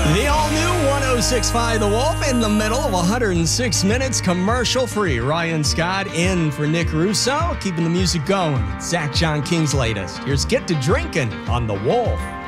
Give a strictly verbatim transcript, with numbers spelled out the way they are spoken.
The all-new one oh six point five The Wolf in the middle of one hundred six minutes commercial-free. Ryan Scott in for Nick Russo, keeping the music going. Zach John King's latest. Here's Get to Drinking on The Wolf.